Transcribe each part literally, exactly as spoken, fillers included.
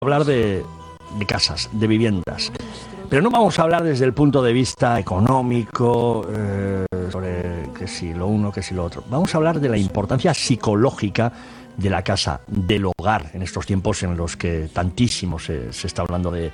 hablar de, de casas, de viviendas. Pero no vamos a hablar desde el punto de vista económico, eh, sobre que si lo uno, que si lo otro. Vamos a hablar de la importancia psicológica de la casa, del hogar, en estos tiempos en los que tantísimo se, se está hablando de,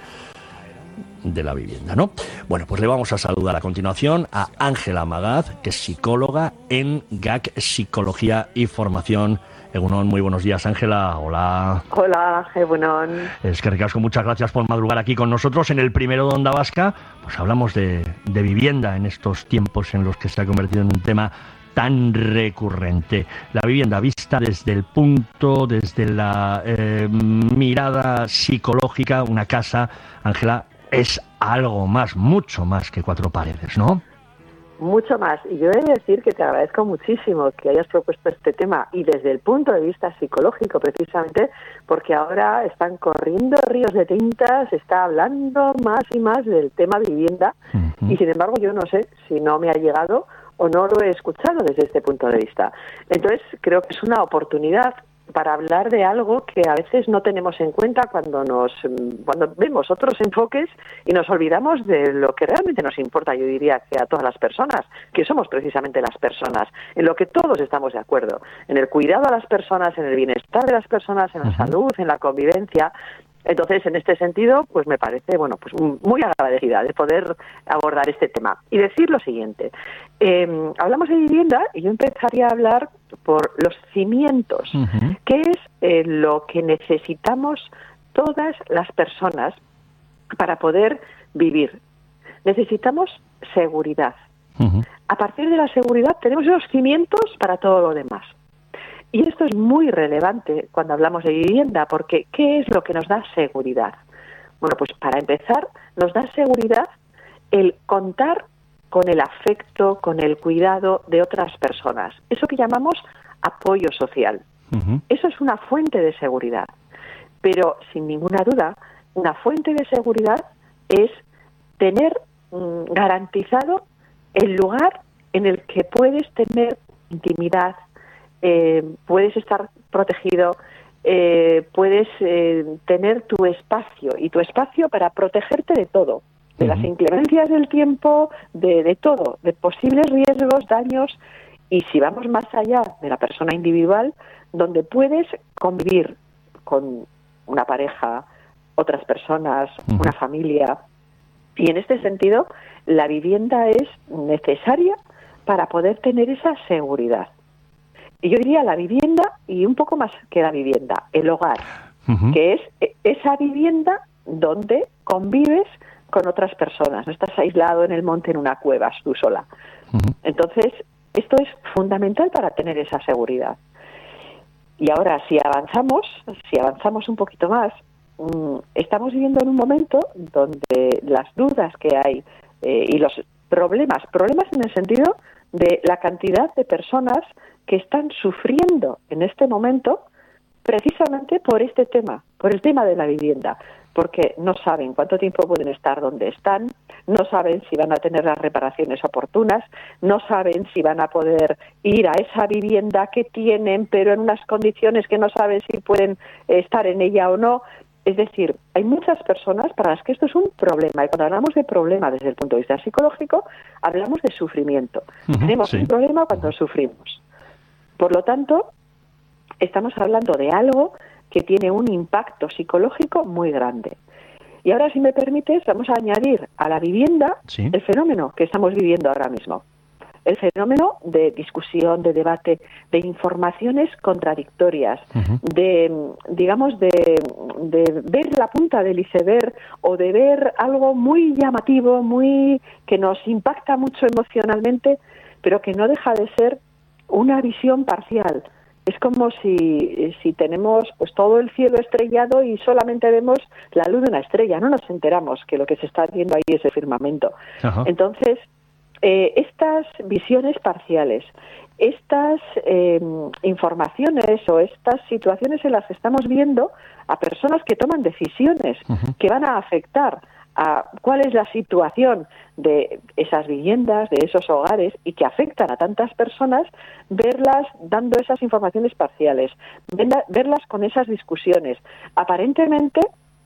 de la vivienda, ¿no? Bueno, pues le vamos a saludar a continuación a Ángela Magaz, que es psicóloga en G A C Psicología y Formación. Egunon, muy buenos días, Ángela. Hola. Hola, Egunon. Es que ricasco, muchas gracias por madrugar aquí con nosotros. En el primero de Onda Vasca, pues hablamos de, de vivienda en estos tiempos en los que se ha convertido en un tema tan recurrente. La vivienda vista desde el punto, desde la eh, mirada psicológica, una casa, Ángela, es algo más, mucho más que cuatro paredes, ¿no? Mucho más. Y yo he de decir que te agradezco muchísimo que hayas propuesto este tema y desde el punto de vista psicológico, precisamente, porque ahora están corriendo ríos de tinta, se está hablando más y más del tema vivienda uh-huh. y sin embargo yo no sé si no me ha llegado o no lo he escuchado desde este punto de vista. Entonces creo que es una oportunidad para hablar de algo que a veces no tenemos en cuenta cuando nos cuando vemos otros enfoques y nos olvidamos de lo que realmente nos importa, yo diría que a todas las personas, que somos precisamente las personas, en lo que todos estamos de acuerdo, en el cuidado a las personas, en el bienestar de las personas, en la uh-huh. salud, en la convivencia. Entonces, en este sentido, pues me parece, bueno, pues muy agradecida de poder abordar este tema. Y decir lo siguiente, eh, hablamos de vivienda y yo empezaría a hablar por los cimientos, uh-huh. que es eh, lo que necesitamos todas las personas para poder vivir. Necesitamos seguridad. Uh-huh. A partir de la seguridad tenemos los cimientos para todo lo demás. Y esto es muy relevante cuando hablamos de vivienda, porque ¿qué es lo que nos da seguridad? Bueno, pues para empezar, nos da seguridad el contar con el afecto, con el cuidado de otras personas. Eso que llamamos apoyo social. Uh-huh. Eso es una fuente de seguridad. Pero, sin ninguna duda, una fuente de seguridad es tener mmm, garantizado el lugar en el que puedes tener intimidad, Eh, puedes estar protegido, eh, puedes eh, tener tu espacio y tu espacio para protegerte de todo, de uh-huh. las inclemencias del tiempo, de, de todo, de posibles riesgos, daños, y si vamos más allá de la persona individual, donde puedes convivir con una pareja, otras personas, uh-huh. una familia, y en este sentido la vivienda es necesaria para poder tener esa seguridad. Y yo diría la vivienda y un poco más que la vivienda, el hogar, uh-huh. que es esa vivienda donde convives con otras personas, no estás aislado en el monte en una cueva, tú sola. Uh-huh. Entonces, esto es fundamental para tener esa seguridad. Y ahora, si avanzamos, si avanzamos un poquito más, mmm, estamos viviendo en un momento donde las dudas que hay eh, y los problemas, problemas en el sentido de la cantidad de personas que están sufriendo en este momento precisamente por este tema, por el tema de la vivienda, porque no saben cuánto tiempo pueden estar donde están, no saben si van a tener las reparaciones oportunas, no saben si van a poder ir a esa vivienda que tienen, pero en unas condiciones que no saben si pueden estar en ella o no. Es decir, hay muchas personas para las que esto es un problema, y cuando hablamos de problema desde el punto de vista psicológico, hablamos de sufrimiento. Uh-huh, Tenemos sí. un problema cuando sufrimos. Por lo tanto, estamos hablando de algo que tiene un impacto psicológico muy grande. Y ahora, si me permites, vamos a añadir a la vivienda sí. el fenómeno que estamos viviendo ahora mismo. El fenómeno de discusión, de debate, de informaciones contradictorias, uh-huh. de, digamos, de, de ver la punta del iceberg o de ver algo muy llamativo, muy que nos impacta mucho emocionalmente, pero que no deja de ser una visión parcial. Es como si, si tenemos pues todo el cielo estrellado y solamente vemos la luz de una estrella, no nos enteramos que lo que se está viendo ahí es el firmamento. Uh-huh. Entonces, eh, estas visiones parciales, estas eh, informaciones o estas situaciones en las que estamos viendo a personas que toman decisiones uh-huh. que van a afectar a cuál es la situación de esas viviendas, de esos hogares y que afectan a tantas personas, verlas dando esas informaciones parciales, verlas con esas discusiones, aparentemente